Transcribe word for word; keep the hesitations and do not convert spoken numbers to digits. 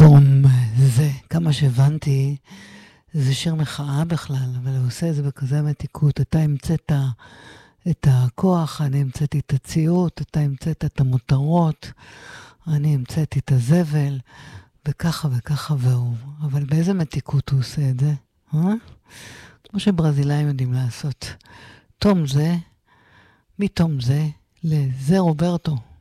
תום זה, כמה שהבנתי, זה שיר מחאה בכלל, אבל הוא עושה את זה בכזה מתיקות. אתה המצאת את הכוח, אני המצאתי את הציות, אתה המצאת את המותרות, אני המצאתי את הזבל, וככה וככה והוא. אבל באיזה מתיקות הוא עושה את זה? אה? כמו שברזילאים יודעים לעשות. תום זה, מתום זה, לזה רוברטו.